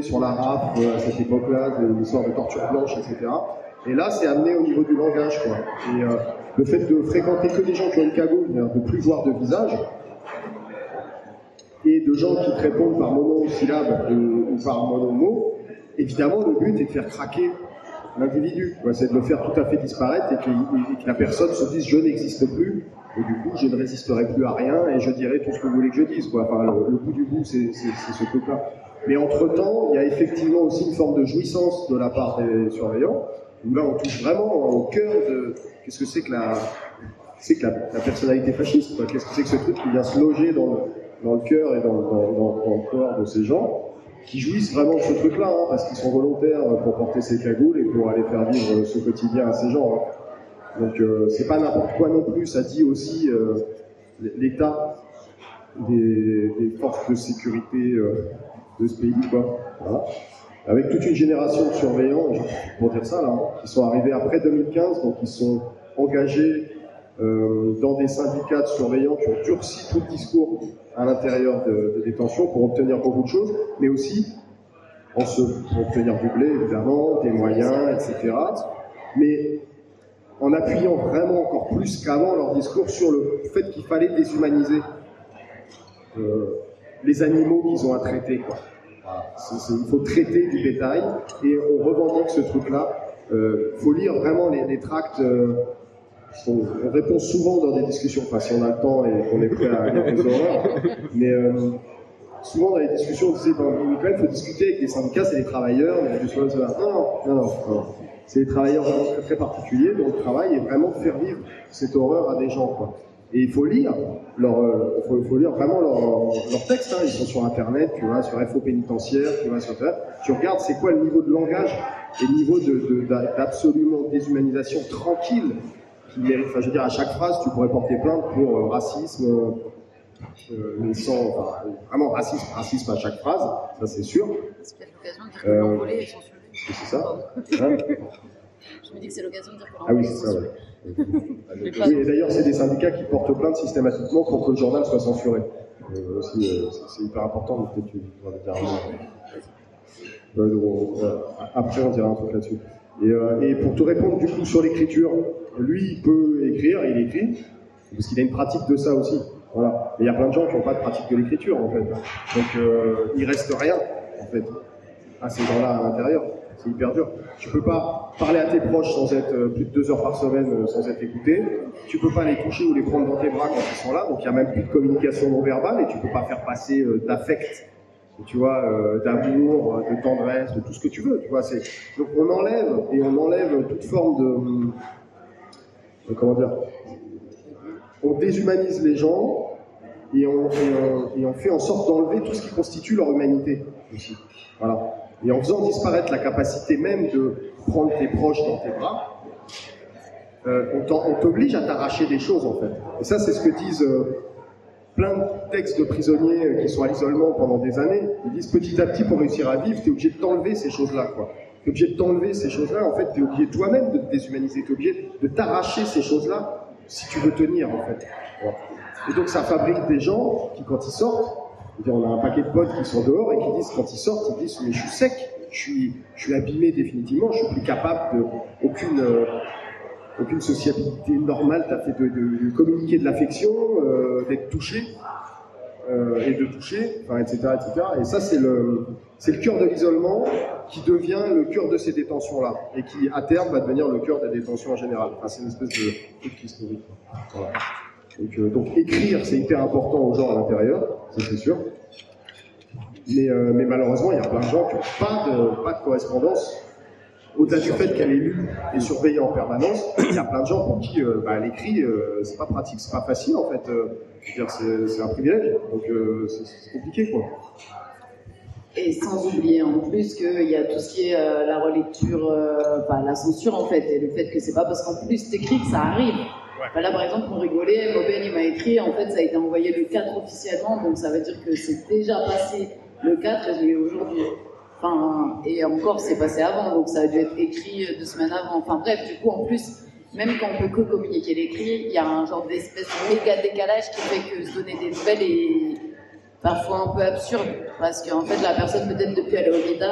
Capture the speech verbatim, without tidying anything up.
sur la rafle à cette époque-là, l'histoire de torture blanche, et cetera. Et là, c'est amené au niveau du langage, quoi. Et euh, le fait de fréquenter que des gens qui ont une cagoule, de plus voir de visage, et de gens qui te répondent par monosyllabe ou par monomot, évidemment, le but est de faire craquer l'individu. Ouais, c'est de le faire tout à fait disparaître et que, et que la personne se dise « je n'existe plus ». Et du coup, je ne résisterai plus à rien et je dirai tout ce que vous voulez que je dise, quoi. Enfin, le, le bout du bout, c'est, c'est, c'est ce truc-là. Mais entre-temps, il y a effectivement aussi une forme de jouissance de la part des surveillants, où là, on touche vraiment au cœur de... Qu'est-ce que c'est que la, c'est que la, la personnalité fasciste, quoi. Qu'est-ce que c'est que ce truc qui vient se loger dans le, dans le cœur et dans, dans, dans, dans le corps de ces gens, qui jouissent vraiment de ce truc-là, hein, parce qu'ils sont volontaires pour porter ces cagoules et pour aller faire vivre ce quotidien à ces gens. Hein. Donc euh, c'est pas n'importe quoi non plus, ça dit aussi euh, l'état des, des forces de sécurité euh, de ce pays, quoi. Voilà. Avec toute une génération de surveillants, pour dire ça, là, hein, qui sont arrivés après deux mille quinze, donc ils sont engagés euh, dans des syndicats de surveillants qui ont durci tout le discours à l'intérieur de, de détention pour obtenir beaucoup de choses, mais aussi en se, pour obtenir du blé, évidemment, des moyens, et cetera. Mais en appuyant vraiment encore plus qu'avant leur discours sur le fait qu'il fallait déshumaniser euh, les animaux qu'ils ont à traiter, quoi. Voilà. C'est, c'est, il faut traiter du bétail et on revendique ce truc-là. Il euh, faut lire vraiment les, les tracts. Euh, on, on répond souvent dans des discussions, enfin si on a le temps et qu'on est prêt à lire des horreurs, mais euh, souvent dans les discussions on disait ben, quand même il faut discuter avec les syndicats, c'est les travailleurs, mais les choses là. Non, non, non, non, non. C'est des travailleurs vraiment très, très particuliers dont le travail est vraiment de faire vivre cette horreur à des gens, quoi. Et il faut lire leur, euh, faut, faut lire vraiment leurs leur textes, hein. Ils sont sur internet, tu vois, sur F O pénitentiaire, tu vois, sur internet. Tu regardes c'est quoi le niveau de langage et le niveau de, de, d'absolument déshumanisation tranquille qui mérite. Enfin, je veux dire, à chaque phrase, tu pourrais porter plainte pour euh, racisme, euh, mais sans, enfin, vraiment racisme, racisme à chaque phrase, ça c'est sûr. C'est peut-être l'occasion de dire que euh, l'envolé est censuré. C'est ça. Hein? Je me dis que c'est l'occasion de dire que ah oui, c'est ça, ouais. Oui, et d'ailleurs, c'est des syndicats qui portent plainte systématiquement pour que le journal soit censuré. Euh, aussi, euh, c'est, c'est hyper important, mais peut-être tu vas le dire un euh, on, euh, après, on dira un truc là-dessus. Et, euh, et pour te répondre du coup sur l'écriture, lui, il peut écrire, il écrit, parce qu'il a une pratique de ça aussi. Voilà. Et il y a plein de gens qui n'ont pas de pratique de l'écriture, en fait. Donc, euh, il reste rien, en fait, à ces gens-là à l'intérieur. C'est hyper dur. Tu peux pas parler à tes proches sans être euh, plus de deux heures par semaine euh, sans être écouté. Tu peux pas les toucher ou les prendre dans tes bras quand ils sont là. Donc il y a même plus de communication non verbale et tu peux pas faire passer euh, d'affect, tu vois, euh, d'amour, de tendresse, de tout ce que tu veux. Tu vois, c'est... Donc on enlève et on enlève toute forme de, de comment dire. On déshumanise les gens et on, et on, et on fait en sorte d'enlever tout ce qui constitue leur humanité aussi. Voilà. Et en faisant disparaître la capacité même de prendre tes proches dans tes bras, euh, on, on t'oblige à t'arracher des choses, en fait. Et ça, c'est ce que disent euh, plein de textes de prisonniers euh, qui sont à l'isolement pendant des années. Ils disent petit à petit, pour réussir à vivre, t'es obligé de t'enlever ces choses-là, quoi. T'es obligé de t'enlever ces choses-là, en fait, t'es obligé toi-même de te déshumaniser, t'es obligé de t'arracher ces choses-là si tu veux tenir, en fait. Voilà. Et donc, ça fabrique des gens qui, quand ils sortent, on a un paquet de potes qui sont dehors et qui disent, quand ils sortent, ils disent « mais je suis sec, je suis, je suis abîmé définitivement, je suis plus capable de... aucune, euh, aucune sociabilité normale, t'as fait de, de, de communiquer de l'affection, euh, d'être touché, euh, et de toucher, enfin, et cetera, et cetera. Et ça, c'est le, c'est le cœur de l'isolement qui devient le cœur de ces détentions-là, et qui, à terme, va devenir le cœur des détentions en général. Enfin, c'est une espèce de truc qui se nourrit. Voilà. Donc, euh, donc écrire, c'est hyper important aux gens à l'intérieur, ça c'est sûr. Mais, euh, mais malheureusement, il y a plein de gens qui n'ont pas de, pas de correspondance. Au-delà du fait qu'elle est lue et surveillée en permanence, il y a plein de gens pour qui euh, bah, l'écrit, euh, c'est pas pratique, c'est pas facile en fait. Euh, je veux dire, c'est, c'est un privilège, donc euh, c'est, c'est compliqué, quoi. Et sans oublier en plus qu'il y a tout ce qui est euh, la relecture, euh, enfin la censure en fait, et le fait que c'est pas parce qu'en plus t'écris que ça arrive. Enfin, là, par exemple, on rigolait, Mauben, il m'a écrit, en fait, ça a été envoyé le quatre officiellement, donc ça veut dire que c'est déjà passé le quatre et je l'ai aujourd'hui. Enfin, et encore, c'est passé avant, donc ça a dû être écrit deux semaines avant. Enfin bref, du coup, en plus, même quand on peut que communiquer l'écrit, il y a un genre d'espèce de méga décalage qui fait que se donner des nouvelles est parfois un peu absurde, parce qu'en fait, la personne, peut-être depuis elle est au Mida,